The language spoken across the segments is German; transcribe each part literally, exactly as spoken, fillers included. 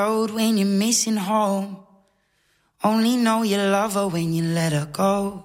When you're missing home, only know you love her when you let her go.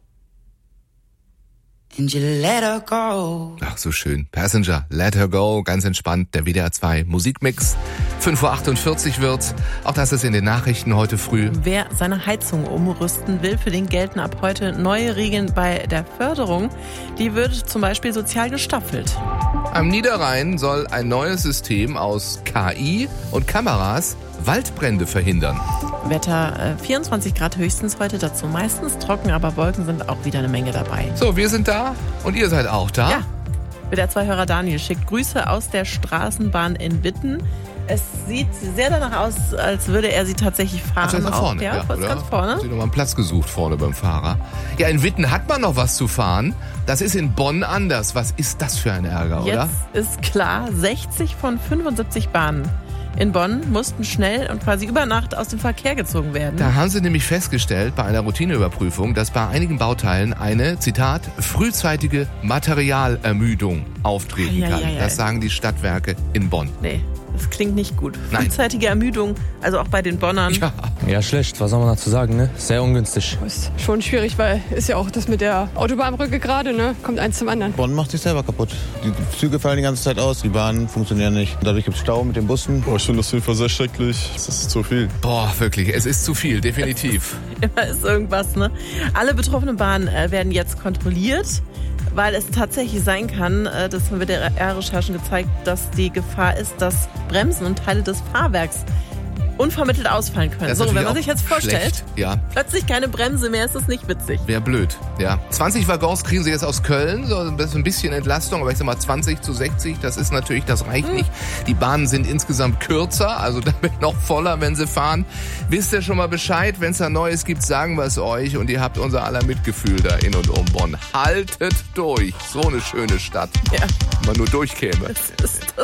And you let her go. Ach, so schön. Passenger, Let Her Go, ganz entspannt, der W D R zwei Musikmix. fünf Uhr achtundvierzig wird's. Auch das ist in den Nachrichten heute früh. Wer seine Heizung umrüsten will, für den gelten ab heute neue Regeln bei der Förderung. Die wird zum Beispiel sozial gestaffelt. Am Niederrhein soll ein neues System aus K I und Kameras Waldbrände verhindern. Wetter äh, vierundzwanzig Grad höchstens heute, dazu meistens trocken, aber Wolken sind auch wieder eine Menge dabei. So, wir sind da und ihr seid auch da. Ja, W D R zwei Hörer Daniel schickt Grüße aus der Straßenbahn in Witten. Es sieht sehr danach aus, als würde er sie tatsächlich fahren. Also ganz vorne, ja, ja, ganz, ganz vorne. Hat sich nochmal einen Platz gesucht vorne beim Fahrer. Ja, in Witten hat man noch was zu fahren. Das ist in Bonn anders. Was ist das für ein Ärger, Jetzt oder? ist klar, sechzig von fünfundsiebzig Bahnen in Bonn mussten schnell und quasi über Nacht aus dem Verkehr gezogen werden. Da haben sie nämlich festgestellt bei einer Routineüberprüfung, dass bei einigen Bauteilen eine, Zitat, frühzeitige Materialermüdung auftreten kann. Eieieiei. Das sagen die Stadtwerke in Bonn. Nee, das klingt nicht gut. Nein. Frühzeitige Ermüdung, also auch bei den Bonnern. Ja. Ja, schlecht. Was soll man dazu sagen, ne? Sehr ungünstig. Ist schon schwierig, weil ist ja auch das mit der Autobahnbrücke gerade, ne? Kommt eins zum anderen. Bonn macht sich selber kaputt. Die Züge fallen die ganze Zeit aus, die Bahnen funktionieren nicht. Dadurch gibt es Stau mit den Bussen. Oh, ich finde das auf jeden Fall sehr schrecklich. Das ist zu viel. Boah, wirklich, es ist zu viel, definitiv. Immer ist irgendwas, ne? Alle betroffenen Bahnen äh, werden jetzt kontrolliert, weil es tatsächlich sein kann, äh, das haben W D R-Recherchen gezeigt, dass die Gefahr ist, dass Bremsen und Teile des Fahrwerks unvermittelt ausfallen können. Das ist So, wenn natürlich man sich jetzt auch vorstellt, schlecht. Ja, plötzlich keine Bremse mehr, ist das nicht witzig. wäre blöd. Ja. zwanzig Waggons kriegen sie jetzt aus Köln, so ein bisschen Entlastung, aber ich sag mal zwanzig zu sechzig, das ist natürlich, das reicht Hm. nicht. Die Bahnen sind insgesamt kürzer, also damit noch voller, wenn sie fahren. Wisst ihr schon mal Bescheid, wenn es da Neues gibt, sagen wir es euch und ihr habt unser aller Mitgefühl da in und um Bonn. Haltet durch, so eine schöne Stadt, Ja. wenn man nur durchkäme. Das ist